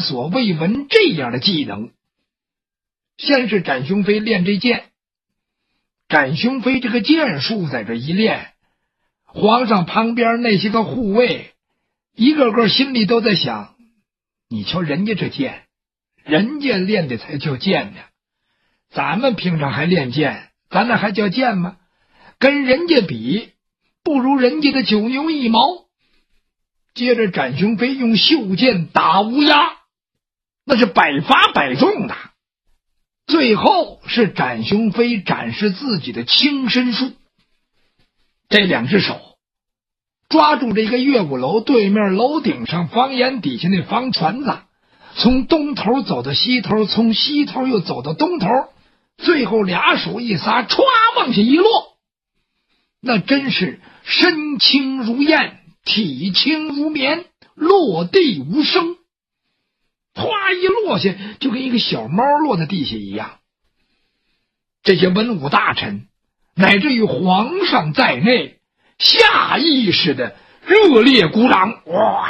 所未闻这样的技能。先是展雄飞练这剑，展雄飞这个剑术在这一练，皇上旁边那些个护卫一个个心里都在想，你瞧人家这剑，人家练的才叫剑呢，咱们平常还练剑，咱那还叫剑吗？跟人家比，不如人家的九牛一毛。接着展雄飞用袖剑打乌鸦，那是百发百中的。最后是展雄飞展示自己的轻身术，这两只手抓住这个乐舞楼对面楼顶上房檐底下那房船子，从东头走到西头，从西头又走到东头，最后俩手一撒，歘往下一落，那真是身轻如燕，体轻如棉，落地无声，哗一落下，就跟一个小猫落在地下一样。这些文武大臣乃至于皇上在内，下意识的热烈鼓掌。哇！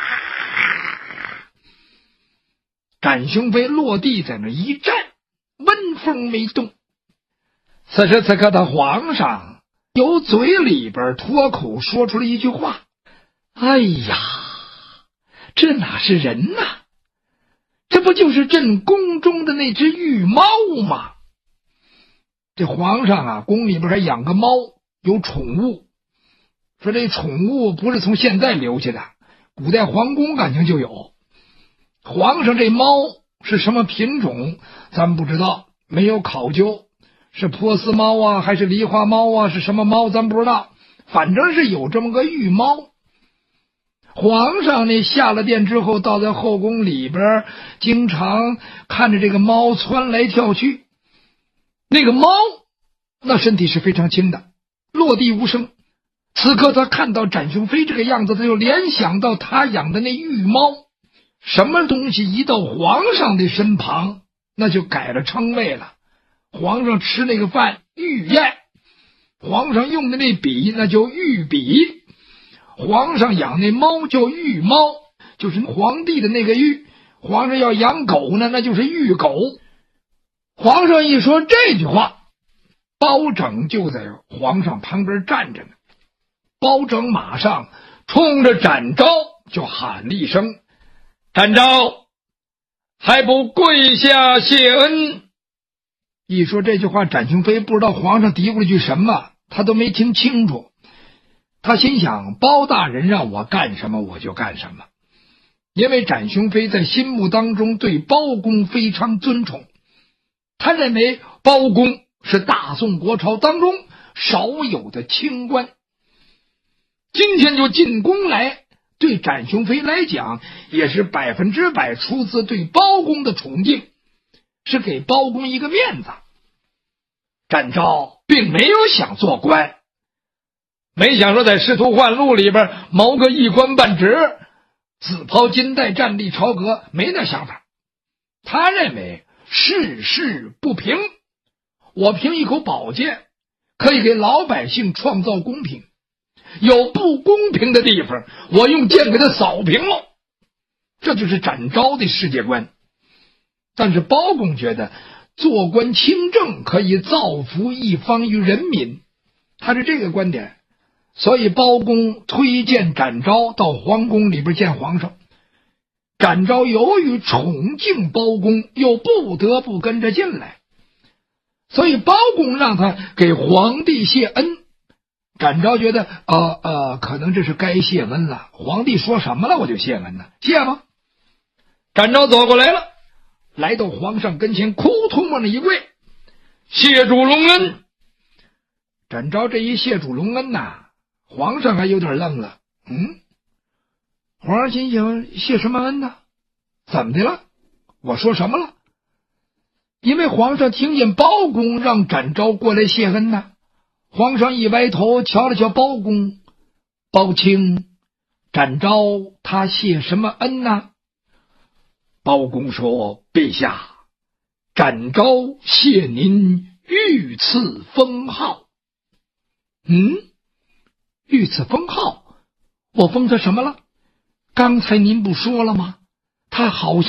展雄飞落地在那一站，温风没动。此时此刻的皇上由嘴里边脱口说出了一句话：哎呀，这哪是人呐，这不就是朕宫中的那只玉猫吗？这皇上啊，宫里边还养个猫，有宠物。说这宠物不是从现在留下的，古代皇宫感情就有。皇上这猫是什么品种咱们不知道，没有考究，是波斯猫啊还是狸花猫啊，是什么猫咱不知道，反正是有这么个玉猫。皇上呢下了殿之后，到在后宫里边，经常看着这个猫窜来跳去。那个猫那身体是非常轻的，落地无声。此刻他看到展雄飞这个样子，他就联想到他养的那玉猫。什么东西一到皇上的身旁，那就改了称谓了。皇上吃那个饭御宴，皇上用的那笔那叫御笔，皇上养那猫叫御猫，就是皇帝的那个御。皇上要养狗呢，那就是御狗。皇上一说这句话，包拯就在皇上旁边站着呢。包拯马上冲着展昭就喊了一声：展昭，还不跪下谢恩！一说这句话，展雄飞不知道皇上嘀咕了句什么，他都没听清楚。他心想，包大人让我干什么我就干什么。因为展雄飞在心目当中对包公非常尊崇，他认为包公是大宋国朝当中少有的清官。今天就进宫来，对展雄飞来讲也是100%出自对包公的崇敬，是给包公一个面子。展昭并没有想做官，没想说在仕途宦路里边谋个一官半职，紫袍金带站立朝阁，没那想法。他认为世事不平，我凭一口宝剑可以给老百姓创造公平，有不公平的地方我用剑给他扫平了，这就是展昭的世界观。但是包公觉得做官清正可以造福一方于人民，他是这个观点。所以包公推荐展昭到皇宫里边见皇上。展昭由于宠敬包公，又不得不跟着进来，所以包公让他给皇帝谢恩。展昭觉得可能这是该谢恩了，皇帝说什么了我就谢恩了，谢吧。展昭走过来了，来到皇上跟前，扑通往那一跪，谢主隆恩。展昭这一谢主隆恩呐，皇上还有点愣了。皇上心想，谢什么恩呢？怎么的了？我说什么了？因为皇上听见包公让展昭过来谢恩呢。皇上一歪头瞧了瞧包公，包卿，展昭他谢什么恩呢？包公说，陛下，展昭谢您御赐封号。御赐封号？我封他什么了？刚才您不说了吗？他好像